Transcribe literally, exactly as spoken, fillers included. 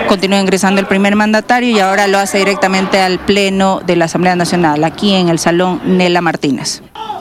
continuó ingresando el primer mandatario y ahora lo hace directamente al Pleno de la Asamblea Nacional, aquí en el Salón Nela Martínez.